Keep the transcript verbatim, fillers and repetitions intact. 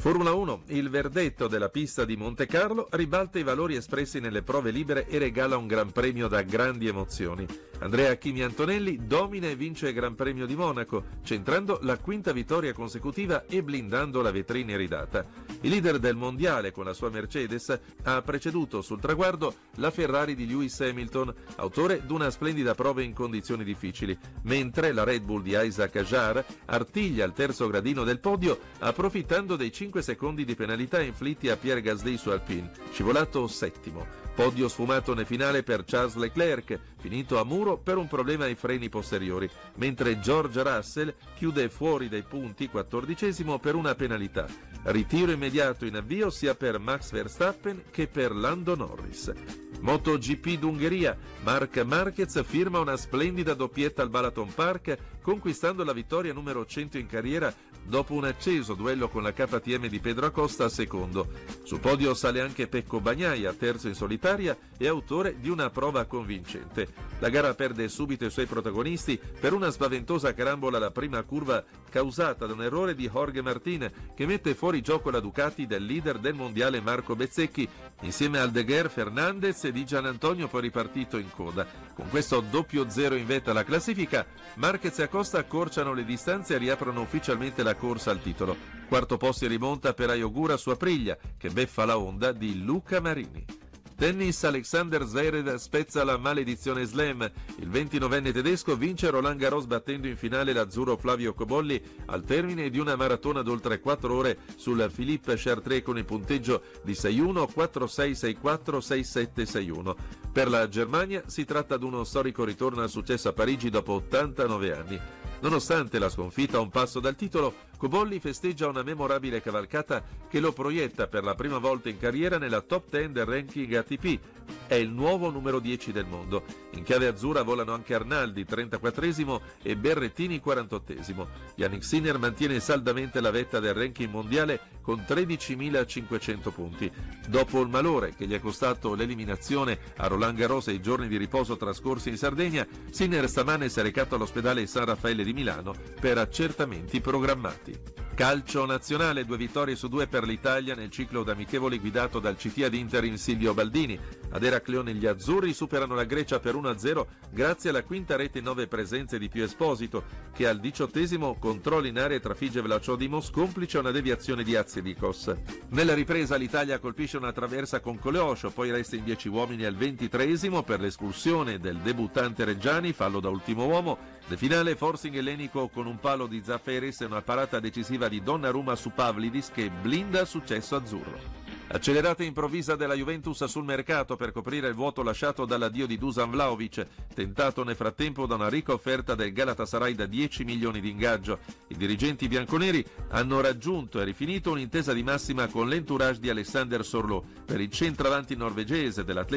Formula uno, il verdetto della pista di Monte Carlo ribalta i valori espressi nelle prove libere e regala un gran premio da grandi emozioni. Andrea Kimi Antonelli domina e vince il Gran Premio di Monaco, centrando la quinta vittoria consecutiva e blindando la vetrina iridata. Il leader del mondiale con la sua Mercedes ha preceduto sul traguardo la Ferrari di Lewis Hamilton, autore di una splendida prova in condizioni difficili, mentre la Red Bull di Isaac Hadjar artiglia il terzo gradino del podio approfittando dei cinque secondi di penalità inflitti a Pierre Gasly su Alpine, scivolato settimo. Podio sfumato nel finale per Charles Leclerc, finito a muro per un problema ai freni posteriori, mentre George Russell chiude fuori dai punti quattordicesimo per una penalità. Ritiro immediato in avvio sia per Max Verstappen che per Lando Norris. MotoGP d'Ungheria, Marc Marquez firma una splendida doppietta al Balaton Park, conquistando la vittoria numero cento in carriera dopo un acceso duello con la K T M di Pedro Acosta al secondo. Sul podio sale anche Pecco Bagnaia, terzo in solitaria e autore di una prova convincente. La gara perde subito i suoi protagonisti per una spaventosa carambola alla prima curva causata da un errore di Jorge Martin che mette fuori gioco la Ducati del leader del mondiale Marco Bezzecchi insieme al De Gher, Fernandez e Di Gianantonio, poi ripartito in coda. Con questo doppio zero in vetta alla classifica, Marquez e Acosta accorciano le distanze e riaprono ufficialmente la corsa al titolo. Quarto posto in rimonta per Ayogura su Aprilia, che beffa la Honda di Luca Marini. Tennis, Alexander Zverev spezza la maledizione slam. Il ventinovenne tedesco vince Roland Garros battendo in finale l'azzurro Flavio Cobolli al termine di una maratona d'oltre quattro ore sul Philippe Chartres con il punteggio di sei uno, quattro sei, sei quattro, sei sette, sei uno. Per la Germania si tratta di uno storico ritorno al successo a Parigi dopo ottantanove anni. Nonostante la sconfitta a un passo dal titolo, Cobolli festeggia una memorabile cavalcata che lo proietta per la prima volta in carriera nella top dieci del ranking A T P. È il nuovo numero dieci del mondo. In chiave azzurra volano anche Arnaldi, trentaquattresimo, e Berrettini, quarantottesimo. Yannick Sinner mantiene saldamente la vetta del ranking mondiale con tredicimilacinquecento punti. Dopo il malore che gli è costato l'eliminazione a Roland Garros e i giorni di riposo trascorsi in Sardegna, Sinner stamane si è recato all'ospedale San Raffaele di Milano per accertamenti programmati. Calcio nazionale, due vittorie su due per l'Italia nel ciclo d'amichevoli guidato dal C T A di Interim Silvio Baldini. Ad Eracleone gli azzurri superano la Grecia per uno a zero grazie alla quinta rete in nove presenze di Pio Esposito, che al diciottesimo controlla in area e trafigge Vlachodimos complice una deviazione di Aziedikos. Nella ripresa l'Italia colpisce una traversa con Coleoscio, poi resta in dieci uomini al ventitreesimo per l'espulsione del debuttante Reggiani, fallo da ultimo uomo. Nel finale forcing ellenico con un palo di Zaferis e una parata decisiva di Donnarumma su Pavlidis che blinda il successo azzurro. Accelerata improvvisa della Juventus sul mercato per coprire il vuoto lasciato dall'addio di Dusan Vlahovic, tentato nel frattempo da una ricca offerta del Galatasaray da dieci milioni di ingaggio. I dirigenti bianconeri hanno raggiunto e rifinito un'intesa di massima con l'entourage di Alexander Sorlo per il centravanti norvegese dell'Atletico